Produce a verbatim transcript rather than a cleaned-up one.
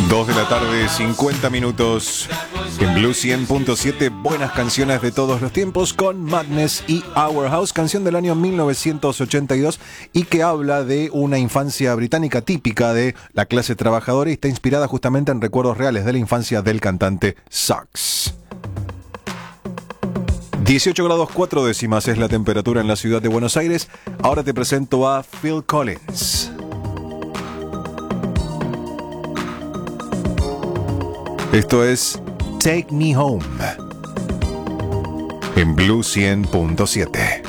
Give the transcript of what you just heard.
dos de la tarde, cincuenta minutos. En Blue cien punto siete, buenas canciones de todos los tiempos con Madness y Our House, canción del año mil novecientos ochenta y dos y que habla de una infancia británica típica de la clase trabajadora y está inspirada justamente en recuerdos reales de la infancia del cantante Sax. dieciocho grados cuatro décimas es la temperatura en la ciudad de Buenos Aires. Ahora te presento a Phil Collins. Esto es Take Me Home en Blue cien punto siete.